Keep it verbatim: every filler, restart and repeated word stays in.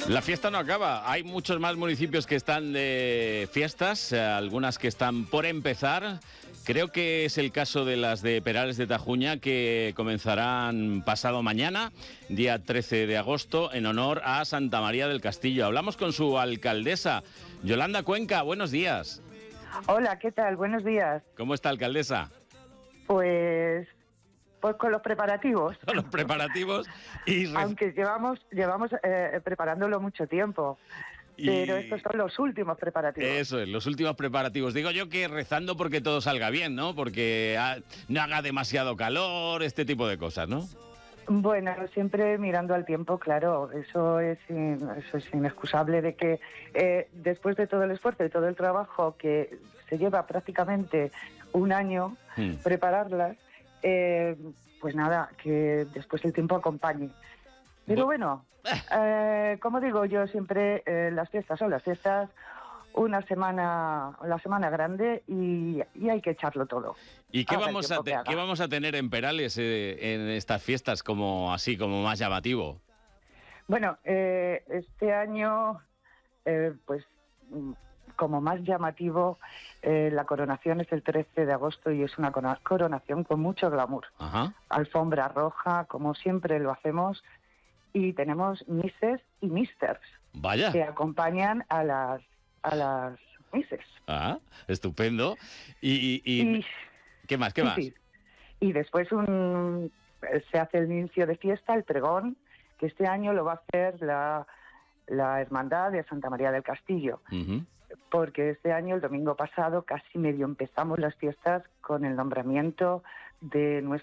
La fiesta no acaba. Hay muchos más municipios que están de fiestas, eh, algunas que están por empezar. Creo que es el caso de las de Perales de Tajuña, que comenzarán pasado mañana, día trece de agosto, en honor a Santa María del Castillo. Hablamos con su alcaldesa, Yolanda Cuenca. Buenos días. Hola, ¿qué tal? Buenos días. ¿Cómo está, alcaldesa? Pues, pues con los preparativos. Con los preparativos y... Re... Aunque llevamos, llevamos eh, preparándolo mucho tiempo. Y... Pero estos son los últimos preparativos. Eso es, los últimos preparativos. Digo yo que rezando porque todo salga bien, ¿no? Porque ha, no haga demasiado calor, este tipo de cosas, ¿no? Bueno, siempre mirando al tiempo, claro, eso es, eso es inexcusable, de que eh, después de todo el esfuerzo y todo el trabajo que se lleva prácticamente un año hmm. prepararlas, eh, pues nada, que después el tiempo acompañe. Pero bueno, eh, como digo yo siempre, eh, las fiestas son las fiestas, una semana, la semana grande y, y hay que echarlo todo. ¿Y qué vamos, a te, qué vamos a tener en Perales eh, en estas fiestas como así, como más llamativo? Bueno, eh, este año, eh, pues como más llamativo, eh, la coronación es el trece de agosto y es una coronación con mucho glamour. Ajá. Alfombra roja, como siempre lo hacemos. Y tenemos misses y misters. Vaya. Que acompañan a las a las misses. Ah, estupendo. Y, y, y... y ¿qué más? ¿Qué sí, más? Sí. Y después un, se hace el inicio de fiesta, el pregón, que este año lo va a hacer la, la Hermandad de Santa María del Castillo. Uh-huh. Porque este año, el domingo pasado, casi medio empezamos las fiestas con el nombramiento de nuestro